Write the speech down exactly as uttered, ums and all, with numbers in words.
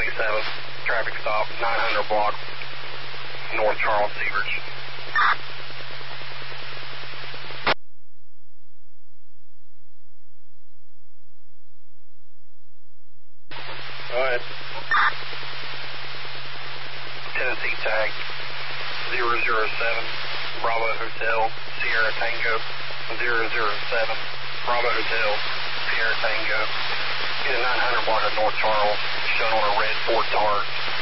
twenty-seven, traffic stop, nine hundred block, North Charles, Severs. Go ahead. Tennessee tag, zero zero seven, Bravo Hotel, Sierra Tango, zero zero seven, Bravo Hotel, Sierra Tango. Get a nine hundred block of North Charles, shown on a red Ford Taurus.